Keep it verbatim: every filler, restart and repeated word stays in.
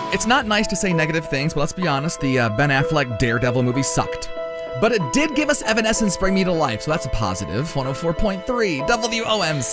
It's not nice to say negative things, but let's be honest, the uh, Ben Affleck Daredevil movie sucked. But it did give us Evanescence Bring Me to Life, so that's a positive. one oh four point three W O M C.